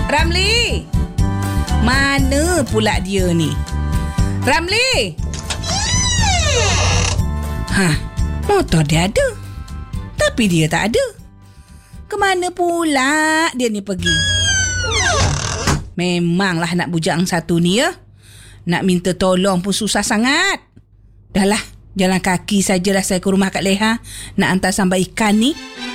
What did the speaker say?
Ramli! Mana pula dia ni? Ramli! Motor dia ada. Tapi dia tak ada. Kemana pula dia ni pergi? Memanglah nak bujak yang satu ni ya. Nak minta tolong pun susah sangat. Dahlah, jalan kaki sajalah saya ke rumah Kak Leha nak hantar sambal ikan ni.